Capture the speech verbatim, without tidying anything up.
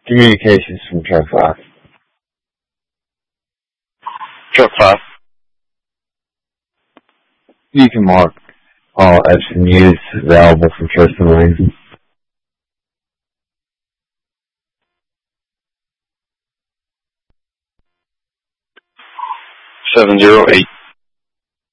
Communications from truck five. Truck five. You can mark all Epson use available from Tristan Lane. Seven zero eight.